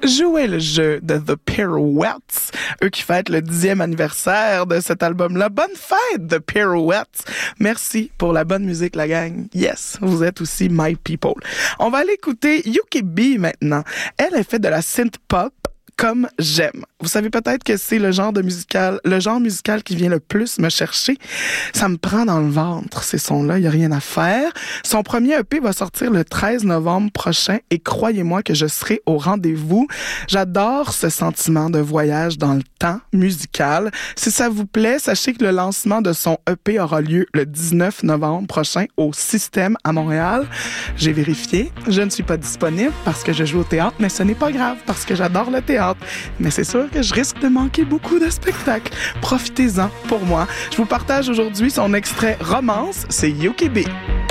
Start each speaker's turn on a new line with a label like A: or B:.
A: jouer le jeu de The Pirouettes, eux qui fêtent le 10e anniversaire de cet album-là. Bonne fête, The Pirouettes! Merci pour la bonne musique, la gang. Yes, vous êtes aussi my people. On va aller écouter Yuki B maintenant. Elle a fait de la synth pop comme j'aime. Vous savez peut-être que c'est le genre musical qui vient le plus me chercher. Ça me prend dans le ventre, ces sons-là, il n'y a rien à faire. Son premier EP va sortir le 13 novembre prochain et croyez-moi que je serai au rendez-vous. J'adore ce sentiment de voyage dans le temps musical. Si ça vous plaît, sachez que le lancement de son EP aura lieu le 19 novembre prochain au Système à Montréal. J'ai vérifié, je ne suis pas disponible parce que je joue au théâtre, mais ce n'est pas grave parce que j'adore le théâtre. Mais c'est sûr que je risque de manquer beaucoup de spectacles. Profitez-en pour moi. Je vous partage aujourd'hui son extrait Romance, c'est Yuki B.